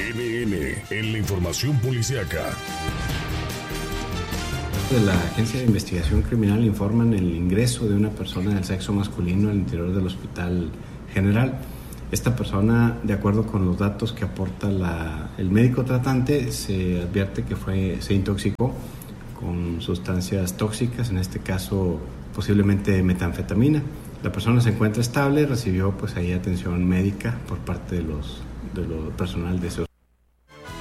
CNN, en la información policíaca. De la Agencia de Investigación Criminal informan el ingreso de una persona del sexo masculino al interior del Hospital General. Esta persona, de acuerdo con los datos que aporta el médico tratante, se advierte que se intoxicó con sustancias tóxicas, en este caso posiblemente metanfetamina. La persona se encuentra estable, recibió ahí atención médica por parte de los personal de ese